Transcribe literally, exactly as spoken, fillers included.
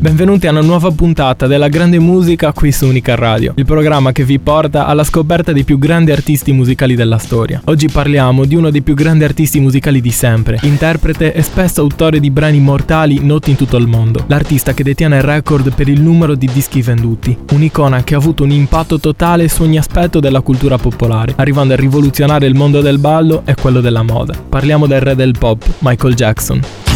Benvenuti a una nuova puntata della grande musica qui su Unica Radio, il programma che vi porta alla scoperta dei più grandi artisti musicali della storia. Oggi parliamo di uno dei più grandi artisti musicali di sempre, interprete e spesso autore di brani immortali noti in tutto il mondo, l'artista che detiene il record per il numero di dischi venduti, un'icona che ha avuto un impatto totale su ogni aspetto della cultura popolare, arrivando a rivoluzionare il mondo del ballo e quello della moda. Parliamo del re del pop, Michael Jackson.